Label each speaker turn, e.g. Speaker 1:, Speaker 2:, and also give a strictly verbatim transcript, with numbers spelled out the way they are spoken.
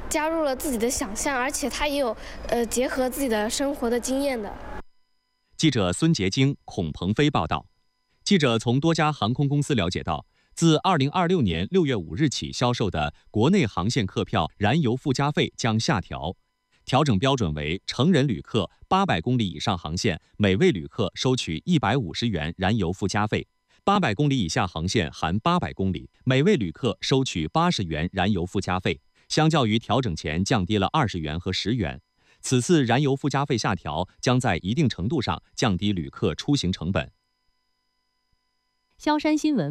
Speaker 1: 加入了自己的想象，而且它也有呃结合自己的生活的经验的。
Speaker 2: 记者孙杰京、孔鹏飞报道。记者从多家航空公司了解到，自二零二六年六月五日起销售的国内航线客票燃油附加费将下调，调整标准为成人旅客八百公里以上航线，每位旅客收取一百五十元燃油附加费；八百公里以下航线含八百公里，每位旅客收取八十元燃油附加费，相较于调整前降低了二十元和十元。此次燃油附加费下调将在一定程度上降低旅客出行成本。
Speaker 3: 萧山新闻。